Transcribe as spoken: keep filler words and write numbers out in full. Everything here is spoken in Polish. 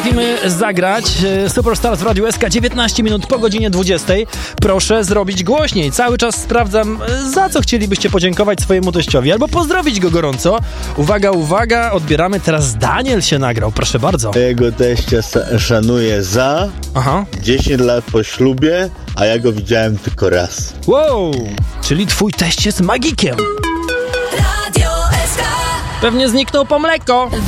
potrafimy zagrać. Superstars w Radiu S K, dziewiętnaście minut po godzinie dwudziestej. Proszę zrobić głośniej. Cały czas sprawdzam, za co chcielibyście podziękować swojemu teściowi albo pozdrowić go gorąco. Uwaga, uwaga, odbieramy. Teraz Daniel się nagrał, proszę bardzo. Jego teścia szanuję za Aha. dziesięć lat po ślubie, a ja go widziałem tylko raz. Wow, czyli twój teść jest magikiem. Radio S K. Pewnie zniknął po mleko.